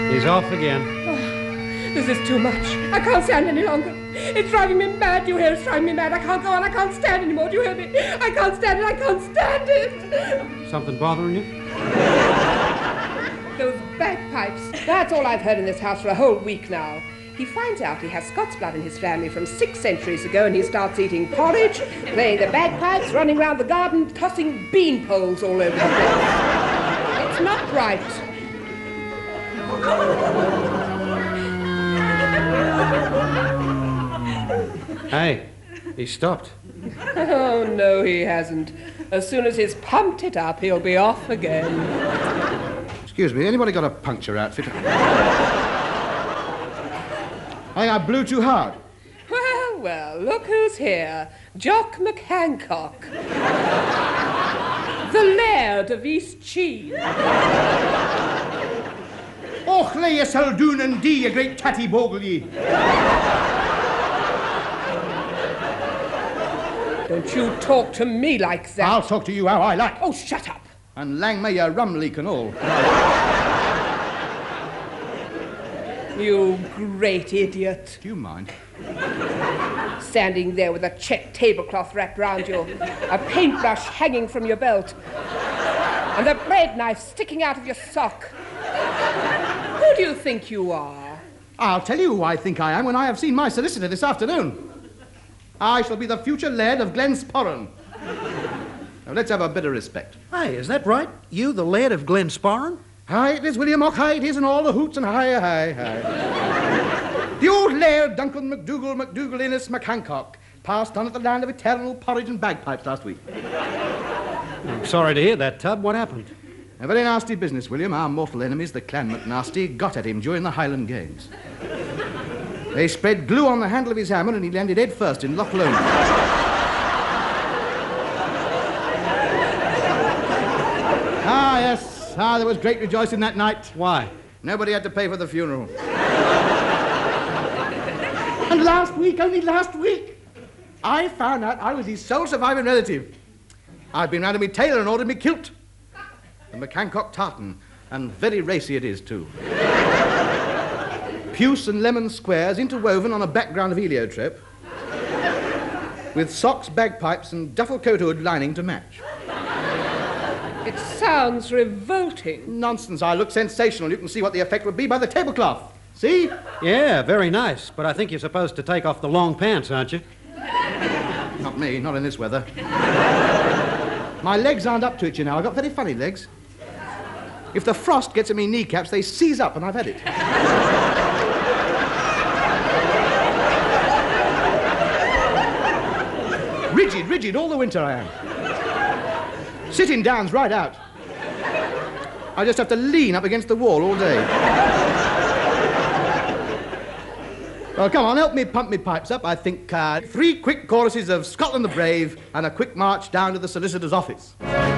He's off again. This is too much. I can't stand any longer. It's driving me mad. Do you hear? It's driving me mad. I can't go on. I can't stand anymore. Do you hear me? I can't stand it. I can't stand it. Something bothering you? Those bagpipes. That's all I've heard in this house for a whole week now. He finds out he has Scots blood in his family from 6 centuries ago, and he starts eating porridge, playing the bagpipes, running round the garden, tossing bean poles all over the place. It's not right. Hey, he stopped. Oh, no, he hasn't. As soon as he's pumped it up, he'll be off again. Excuse me, anybody got a puncture outfit? I blew too hard. Well, look who's here. Jock McHancock. The Laird of East Cheese. Och, lay yourself doon and dee, you great tatty bogle ye. Don't you talk to me like that. I'll talk to you how I like. Oh, shut up. And lang may your rum leak and all. You great idiot. Do you mind? Standing there with a check tablecloth wrapped round you, a paintbrush hanging from your belt, and a bread knife sticking out of your sock. Who do you think you are? I'll tell you who I think I am when I have seen my solicitor this afternoon. I shall be the future Laird of Glensporran. Now, let's have a bit of respect. Hey, is that right? You, the Laird of Glensporran? Aye, it is, William. Och, aye, it is, and all the hoots and aye. The old Laird Duncan MacDougall Innes McHancock passed on at the land of eternal porridge and bagpipes last week. I'm sorry to hear that, Tub. What happened? A very nasty business, William. Our mortal enemies, the Clan McNasty, got at him during the Highland Games. They spread glue on the handle of his hammer and he landed head first in Loch Lomond. Yes. There was great rejoicing that night. Why? Nobody had to pay for the funeral. And last week, only last week, I found out I was his sole surviving relative. I've been round to me tailor and ordered me kilt. The McHancock tartan, and very racy it is, too. Puce and lemon squares interwoven on a background of heliotrope, with socks, bagpipes, and duffel coat hood lining to match. It sounds revolting. Nonsense, I look sensational. You can see what the effect would be by the tablecloth. See? Yeah, very nice. But I think you're supposed to take off the long pants, aren't you? Not me, not in this weather. My legs aren't up to it, you know. I've got very funny legs. If the frost gets in me kneecaps, they seize up, and I've had it. Rigid, all the winter I am. Sitting down's right out. I just have to lean up against the wall all day. Well, come on, help me pump me pipes up. I think 3 quick choruses of Scotland the Brave and a quick march down to the solicitor's office.